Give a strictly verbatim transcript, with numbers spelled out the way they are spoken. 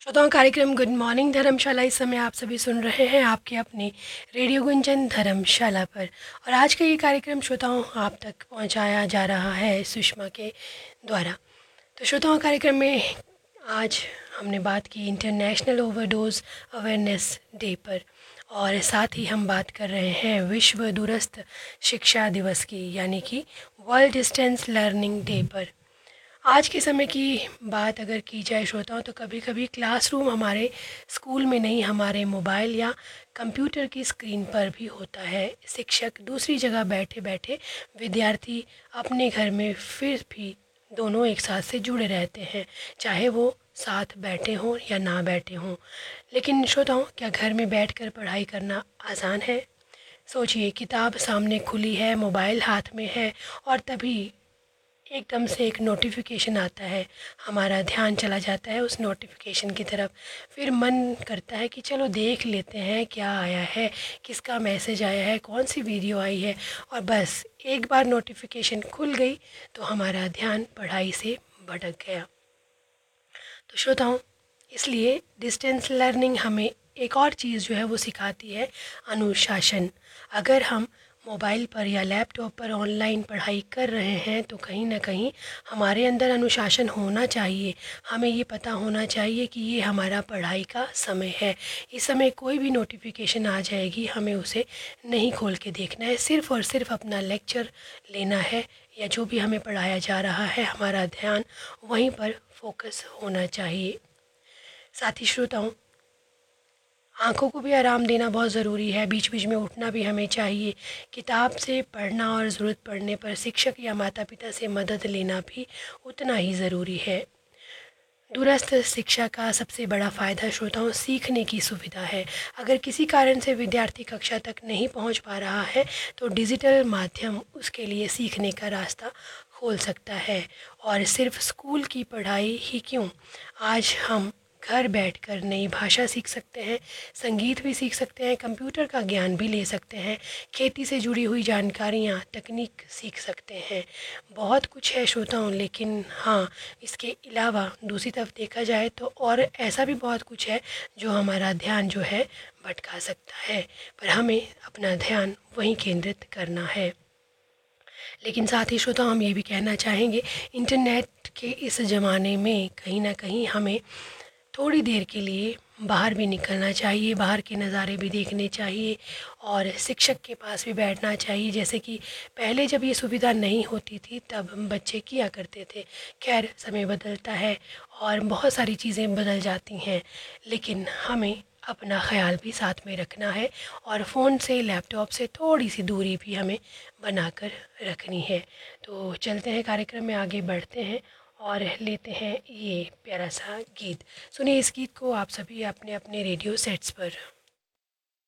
श्रोताओं, कार्यक्रम good morning धर्मशाला इस समय आप सभी सुन रहे हैं आपके अपने रेडियो गुंजन धर्मशाला पर। और आज का ये कार्यक्रम श्रोताओं आप तक पहुंचाया जा रहा है सुषमा के द्वारा। तो श्रोताओं, कार्यक्रम में आज हमने बात की इंटरनेशनल ओवरडोज अवेयरनेस डे पर, और साथ ही हम बात कर रहे हैं विश्व दूरस्थ शिक्षा दिवस की, यानी कि वर्ल्ड डिस्टेंस लर्निंग डे पर। आज के समय की बात अगर की जाए श्रोताओं, तो कभी कभी क्लासरूम हमारे स्कूल में नहीं, हमारे मोबाइल या कंप्यूटर की स्क्रीन पर भी होता है। शिक्षक दूसरी जगह बैठे बैठे, विद्यार्थी अपने घर में फिर भी दोनों एक साथ से जुड़े रहते हैं, चाहे वो साथ बैठे हों या ना बैठे हों। लेकिन श्रोताओं, क्या घर में बैठकर पढ़ाई करना आसान है? सोचिए, किताब सामने खुली है, मोबाइल हाथ में है, और तभी एकदम से एक नोटिफिकेशन आता है। हमारा ध्यान चला जाता है उस नोटिफिकेशन की तरफ। फिर मन करता है कि चलो देख लेते हैं क्या आया है, किसका मैसेज आया है, कौन सी वीडियो आई है। और बस एक बार नोटिफिकेशन खुल गई तो हमारा ध्यान पढ़ाई से भटक गया। तो श्रोताओं, इसलिए डिस्टेंस लर्निंग हमें एक और चीज़ जो है वो सिखाती है, अनुशासन। अगर हम मोबाइल पर या लैपटॉप पर ऑनलाइन पढ़ाई कर रहे हैं तो कहीं ना कहीं हमारे अंदर अनुशासन होना चाहिए। हमें ये पता होना चाहिए कि ये हमारा पढ़ाई का समय है। इस समय कोई भी नोटिफिकेशन आ जाएगी, हमें उसे नहीं खोल के देखना है। सिर्फ़ और सिर्फ अपना लेक्चर लेना है, या जो भी हमें पढ़ाया जा रहा है हमारा ध्यान वहीं पर फोकस होना चाहिए। साथ ही श्रोताओं, आँखों को भी आराम देना बहुत ज़रूरी है। बीच बीच में उठना भी हमें चाहिए। किताब से पढ़ना और ज़रूरत पड़ने पर शिक्षक या माता पिता से मदद लेना भी उतना ही ज़रूरी है। दूरस्थ शिक्षा का सबसे बड़ा फ़ायदा श्रोताओं सीखने की सुविधा है। अगर किसी कारण से विद्यार्थी कक्षा तक नहीं पहुंच पा रहा है तो डिजिटल माध्यम उसके लिए सीखने का रास्ता खोल सकता है। और सिर्फ स्कूल की पढ़ाई ही क्यों, आज हम घर बैठकर नई भाषा सीख सकते हैं, संगीत भी सीख सकते हैं, कंप्यूटर का ज्ञान भी ले सकते हैं, खेती से जुड़ी हुई जानकारियाँ, तकनीक सीख सकते हैं। बहुत कुछ है श्रोताओं, लेकिन हाँ, इसके अलावा दूसरी तरफ देखा जाए तो और ऐसा भी बहुत कुछ है जो हमारा ध्यान जो है भटका सकता है, पर हमें अपना ध्यान वहीं केंद्रित करना है। लेकिन साथ ही श्रोताओं, हम ये भी कहना चाहेंगे, इंटरनेट के इस ज़माने में कहीं ना कहीं हमें थोड़ी देर के लिए बाहर भी निकलना चाहिए, बाहर के नज़ारे भी देखने चाहिए, और शिक्षक के पास भी बैठना चाहिए। जैसे कि पहले जब ये सुविधा नहीं होती थी तब हम बच्चे किया करते थे। खैर, समय बदलता है और बहुत सारी चीज़ें बदल जाती हैं, लेकिन हमें अपना ख्याल भी साथ में रखना है, और फ़ोन से, लैपटॉप से थोड़ी सी दूरी भी हमें बनाकर रखनी है। तो चलते हैं, कार्यक्रम में आगे बढ़ते हैं और लेते हैं ये प्यारा सा गीत। सुनिए इस गीत को आप सभी अपने अपने रेडियो सेट्स पर।